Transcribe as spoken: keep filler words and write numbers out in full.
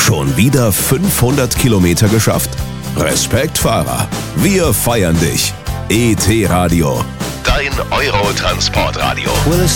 Schon wieder fünfhundert Kilometer geschafft? Respekt, Fahrer. Wir feiern dich. E T Radio. Dein Eurotransportradio. Willis